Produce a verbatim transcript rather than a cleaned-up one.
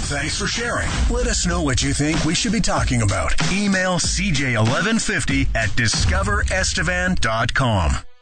Thanks for sharing. Let us know what you think we should be talking about. Email c j eleven fifty at discover estevan dot com.